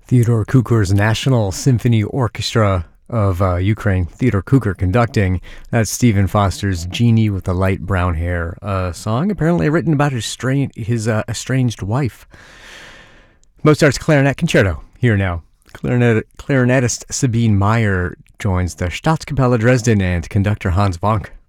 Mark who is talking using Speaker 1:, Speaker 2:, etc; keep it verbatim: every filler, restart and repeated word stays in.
Speaker 1: Theodore Kucher's National Symphony Orchestra of uh, Ukraine. Theodore Kucher conducting. That's Stephen Foster's Genie with the Light Brown Hair, a song apparently written about his, stra- his uh, estranged wife. Mozart's Clarinet Concerto, here now. Clarinet- clarinetist Sabine Meyer joins the Staatskapelle Dresden and conductor Hans Wank